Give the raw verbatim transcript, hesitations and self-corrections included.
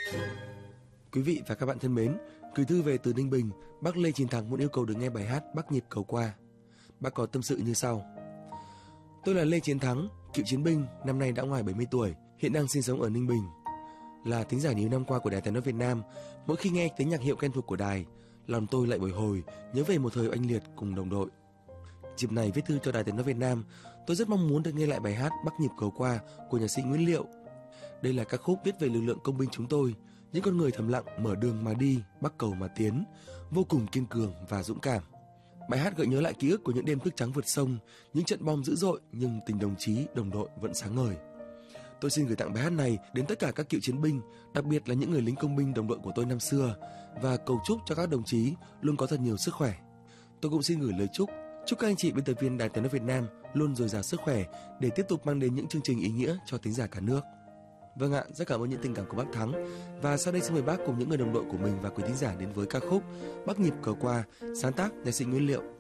Quý vị và các bạn thân mến, gửi thư về từ Ninh Bình, bác Lê Chiến Thắng muốn yêu cầu được nghe bài hát Bắc Nhịp Cầu Qua. Bác có tâm sự như sau: Tôi là Lê Chiến Thắng, cựu chiến binh, năm nay đã ngoài bảy mươi tuổi, hiện đang sinh sống ở Ninh Bình. Là thính giả nhiều năm qua của Đài Tiếng nói Việt Nam, mỗi khi nghe tiếng nhạc hiệu quen thuộc của đài, lòng tôi lại bồi hồi nhớ về một thời oanh liệt cùng đồng đội. Dịp này viết thư cho Đài Tiếng nói Việt Nam, tôi rất mong muốn được nghe lại bài hát Bắc Nhịp Cầu Qua của nhạc sĩ Nguyễn Liệu. Đây là ca khúc viết về lực lượng công binh chúng tôi, những con người thầm lặng mở đường mà đi, bắc cầu mà tiến, vô cùng kiên cường và dũng cảm. Bài hát gợi nhớ lại ký ức của những đêm thức trắng vượt sông, những trận bom dữ dội nhưng tình đồng chí, đồng đội vẫn sáng ngời. Tôi xin gửi tặng bài hát này đến tất cả các cựu chiến binh, đặc biệt là những người lính công binh đồng đội của tôi năm xưa, và cầu chúc cho các đồng chí luôn có thật nhiều sức khỏe. Tôi cũng xin gửi lời chúc chúc các anh chị biên tập viên Đài Tiếng nói Việt Nam luôn dồi dào sức khỏe để tiếp tục mang đến những chương trình ý nghĩa cho thính giả cả nước. Vâng ạ, rất cảm ơn những tình cảm của bác Thắng. Và sau đây xin mời bác cùng những người đồng đội của mình và quý thính giả đến với ca khúc Bắc Nhịp Cầu Qua, sáng tác nhạc sĩ Nguyễn Liệu.